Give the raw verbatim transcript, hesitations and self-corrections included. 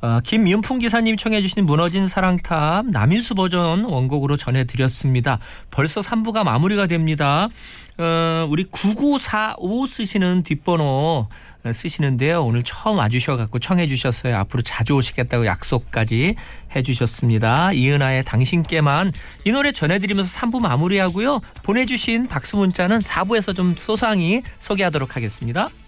어, 김윤풍 기사님이 청해 주신 무너진 사랑탑 남인수 버전 원곡으로 전해드렸습니다. 벌써 삼 부가 마무리가 됩니다. 어, 우리 구구사오 쓰시는 뒷번호 쓰시는데요. 오늘 처음 와주셔서 청해 주셨어요. 앞으로 자주 오시겠다고 약속까지 해주셨습니다. 이은하의 당신께만 이 노래 전해드리면서 삼 부 마무리하고요. 보내주신 박수 문자는 사 부에서 좀 소상히 소개하도록 하겠습니다.